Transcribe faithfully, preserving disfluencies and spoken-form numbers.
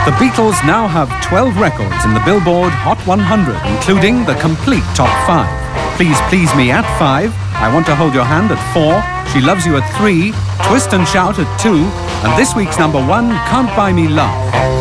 The Beatles now have twelve records in the Billboard Hot one hundred, including the complete top five. Please Please Me at five, I Want to Hold Your Hand at four, She Loves You at three, Twist and Shout at two, and this week's number one, Can't Buy Me Love.